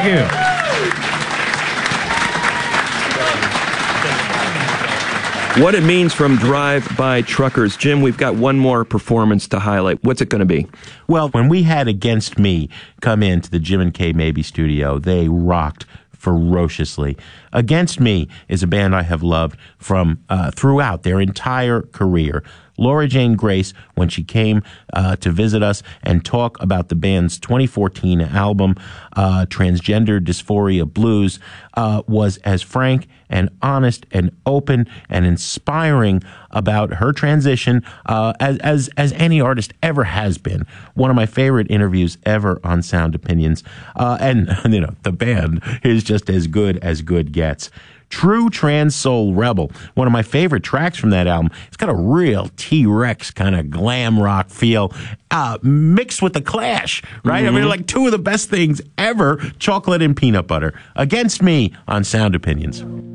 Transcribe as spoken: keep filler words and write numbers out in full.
Thank you. What it means from Drive-By Truckers. Jim, we've got one more performance to highlight. What's it going to be? Well, when we had Against Me come into the Jim and Kay Mabie studio, they rocked ferociously. Against Me is a band I have loved from uh, throughout their entire career. Laura Jane Grace, when she came uh, to visit us and talk about the band's twenty fourteen album, uh, Transgender Dysphoria Blues, uh, was as frank and honest and open and inspiring about her transition uh, as, as as any artist ever has been. One of my favorite interviews ever on Sound Opinions. Uh, and, you know, the band is just as good as good gets. True Trans Soul Rebel, one of my favorite tracks from that album. It's got a real T-Rex kind of glam rock feel, uh, mixed with the Clash, right? Mm-hmm. I mean, like two of the best things ever, chocolate and peanut butter. Against Me on Sound Opinions.